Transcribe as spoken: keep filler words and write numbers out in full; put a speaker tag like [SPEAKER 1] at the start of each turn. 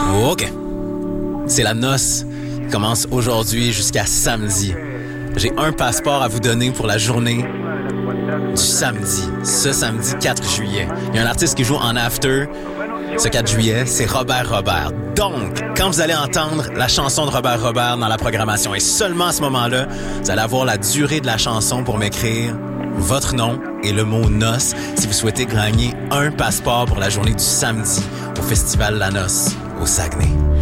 [SPEAKER 1] OK. C'est la noce qui commence aujourd'hui jusqu'à samedi. J'ai un passeport à vous donner pour la journée du samedi. Ce samedi quatre juillet. Il y a un artiste qui joue en after. Ce quatre juillet, c'est Robert Robert. Donc, quand vous allez entendre la chanson de Robert Robert dans la programmation, et seulement à ce moment-là, vous allez avoir la durée de la chanson pour m'écrire votre nom et le mot noce si vous souhaitez gagner un passeport pour la journée du samedi au Festival La Noce au Saguenay.